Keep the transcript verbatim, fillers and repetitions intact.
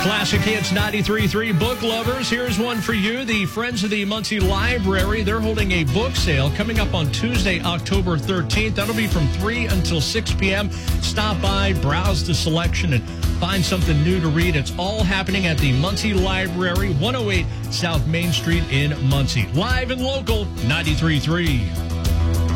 Classic Hits ninety-three point three book lovers. Here's one for you. The Friends of the Muncie Library, they're holding a book sale coming up on Tuesday, October thirteenth. That'll be from three until six p.m. Stop by, browse the selection, and find something new to read. It's all happening at the Muncie Library, one oh eight South Main Street in Muncie. Live and local, ninety-three point three.